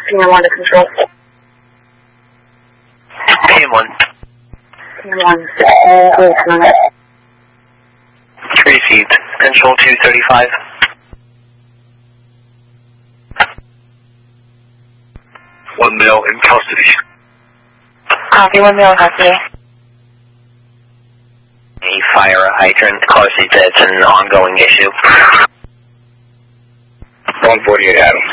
PM1 to control. PM1. PM1. 3 feet. Control 235. One male in custody. Copy, 1 male in custody. Fire a hydrant. Car seat, it's an ongoing issue. 148 Adams.